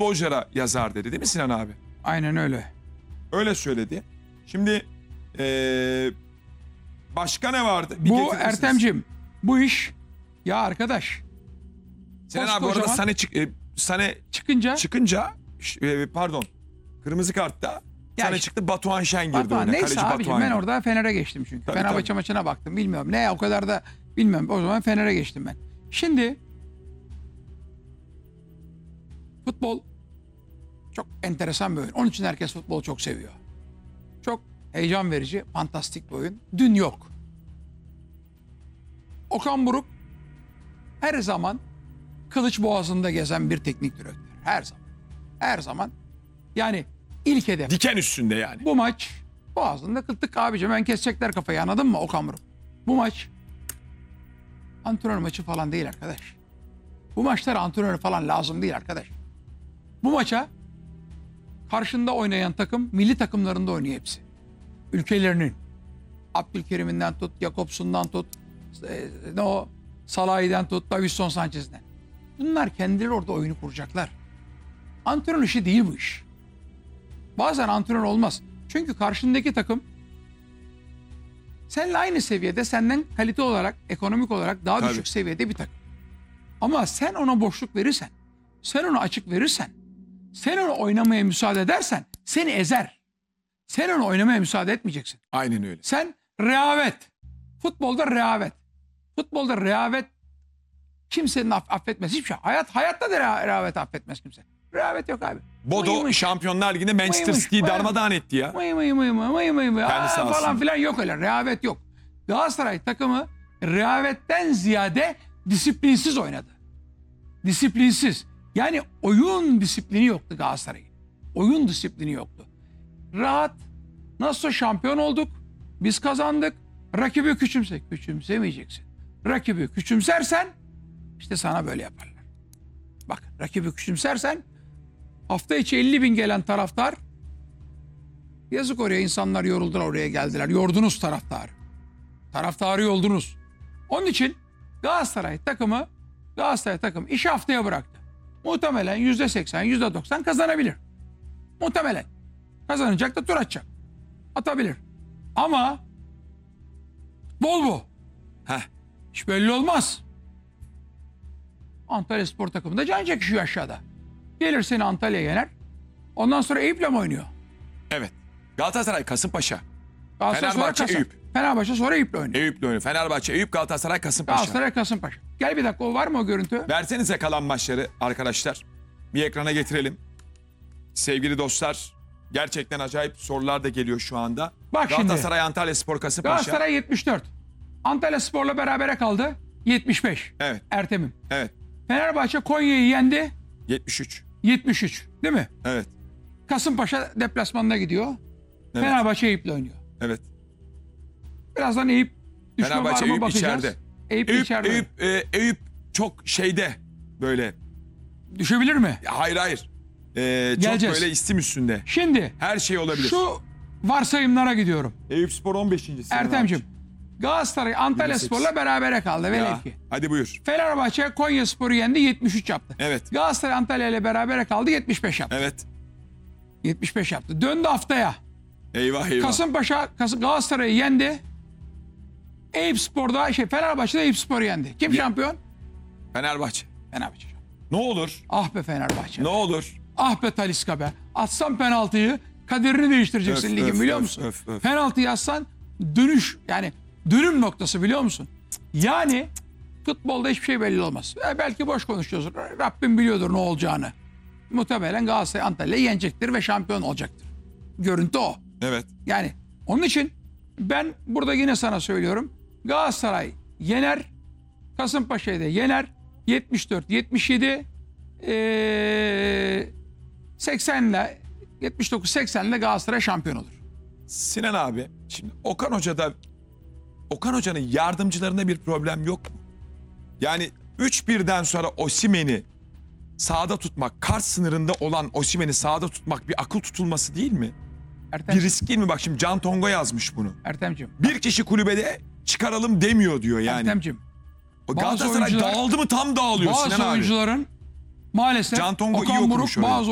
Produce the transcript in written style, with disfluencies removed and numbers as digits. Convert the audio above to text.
futbolculara yazar dedi değil mi Sinan abi? Aynen öyle. Öyle söyledi. Şimdi başka ne vardı? Bir Bu getirir misiniz? Ertem'cim bu iş ya arkadaş Sinan abi orada Sane çıkınca pardon kırmızı kartta Sane çıktı, Batuhan Şen girdi Batuhan, oyuna. neyse Kaleci abicim Batuhan ben girdi. orada Fener'e geçtim çünkü. Tabii, Fenerbahçe tabii. maçına baktım, bilmiyorum ne o kadar da bilmiyorum, o zaman Fener'e geçtim ben. Şimdi futbol çok enteresan bir oyun. Onun için herkes futbolu çok seviyor. Çok heyecan verici, fantastik bir oyun. Dün yok. Okan Buruk her zaman kılıç boğazında gezen bir teknik direktör. Her zaman. Her zaman. Yani ilk hedef. Diken üstünde yani. Bu maç boğazında kıltık abicim, ben kesecekler kafayı, anladın mı Okan Buruk? Bu maç antrenör maçı falan değil arkadaş. Bu maçlara antrenör falan lazım değil arkadaş. Bu maça karşında oynayan takım milli takımlarında oynuyor hepsi. Ülkelerinin. Abdülkerim'inden tut, Jakobs'undan tut, Salahi'den tut, Davinson Sanchez'den. Bunlar kendileri orada oyunu kuracaklar. Antrenör işi değil bu iş. Bazen antrenör olmaz. Çünkü karşındaki takım seninle aynı seviyede, senden kalite olarak, ekonomik olarak daha düşük seviyede bir takım. Ama sen ona boşluk verirsen, sen ona açık verirsen, sen ona oynamaya müsaade edersen seni ezer. Sen ona oynamaya müsaade etmeyeceksin. Aynen öyle. Sen rehavet. Futbolda rehavet. Futbolda rehavet kimsenin affetmez. Hiçbir şey. Hayatta da rehavet affetmez kimse. Rehavet yok abi. Bodo Şampiyonlar Ligi'nde Manchester City'yi darmadağın etti ya. Falan filan yok öyle. Rehavet yok. Galatasaray takımı rehavetten ziyade disiplinsiz oynadı. Disiplinsiz. Yani oyun disiplini yoktu Galatasaray'ın. Oyun disiplini yoktu. Rahat. Nasıl şampiyon olduk? Biz kazandık. Rakibi küçümsemeyeceksin. Rakibi küçümsersen işte sana böyle yaparlar. Bak, rakibi küçümsersen hafta içi 50.000 gelen taraftar, yazık oraya, insanlar yoruldular, oraya geldiler. Yordunuz taraftarı. Taraftarı yoldunuz. Onun için Galatasaray takımı işi haftaya bıraktı. Muhtemelen %80, %90 kazanabilir. Muhtemelen. Kazanacak da tur atacak. Atabilir. Ama futbol bu. Hiç belli olmaz. Antalyaspor takımında can çekişiyor aşağıda. Gelir seni Antalya'ya yener. Ondan sonra Eyüp'le mi oynuyor? Evet. Galatasaray, Kasımpaşa. Fenerbahçe, Eyüp. Fenerbahçe sonra Eyüp'le oynuyor. Eyüp'le oynuyor. Fenerbahçe, Eyüp, Galatasaray, Kasımpaşa. Galatasaray, Kasımpaşa. Gel bir dakika, o var mı o görüntü? Versenize kalan maçları arkadaşlar. Bir ekrana getirelim. Sevgili dostlar, gerçekten acayip sorular da geliyor şu anda. Bak şimdi. Galatasaray, Antalyaspor, Kasımpaşa. Galatasaray 74. Antalyaspor'la berabere kaldı. 75. Evet. Ertem'im. Evet. Fenerbahçe Konya'yı yendi. 73. 73. Değil mi? Evet. Kasımpaşa deplasmanına gidiyor. Evet. Fenerbahçe Eyüp'le oynuyor. Evet. Birazdan Eyüp düşme var Fenerbahçe, mı Eyüp bakacağız. içeride. Eyüp içeride. Eyüp çok şeyde böyle. Düşebilir mi? Hayır. Çok Geleceğiz. böyle istim üstünde. Şimdi Her şey olabilir. şu varsayımlara gidiyorum. Eyüpspor 15. Ertem'cim, Galatasaray Antalyaspor'la berabere kaldı velev ki. Hadi buyur. Fenerbahçe Konyaspor'u yendi, 73 yaptı. Evet. Galatasaray Antalya ile berabere kaldı, 75 yaptı. Evet. 75 yaptı. Döndü haftaya. Eyvah. Kasımpaşa Galatasaray'ı yendi. Eyüpspor'da Fenerbahçe'de Eyüpspor'u yendi. Kim şampiyon? Fenerbahçe. Fenerbahçe. Ne olur? Ah be Fenerbahçe. Ne olur? Ah be Talisca be. Atsan penaltıyı, kaderini değiştireceksin ligin, biliyor musun? Penaltıyı atsan dönüş, yani dönüm noktası, biliyor musun? Yani futbolda hiçbir şey belli olmaz. Belki boş konuşuyoruz. Rabbim biliyordur ne olacağını. Muhtemelen Galatasaray Antalya'yı yenecektir ve şampiyon olacaktır. Görüntü o. Evet. Yani onun için ben burada yine sana söylüyorum. Galatasaray yener. Kasımpaşa'yı da yener. 74, 77, 80 ile 79, 80 ile Galatasaray şampiyon olur. Sinan abi, şimdi Okan Hoca'nın yardımcılarında bir problem yok mu? Yani 3-1'den sonra Osimhen'i sahada tutmak, Kars sınırında olan Osimhen'i sahada tutmak bir akıl tutulması değil mi? Bir risk değil mi? Bak şimdi Can Tonga yazmış bunu. Ertem'cim. Bir kişi kulübede çıkaralım demiyor diyor yani. Ertem'cim. Galatasaray dağıldı mı tam dağılıyor Sinan abi. Bazı oyuncuların maalesef Can Tonga iyi Okan Buruk okumuş orayı. bazı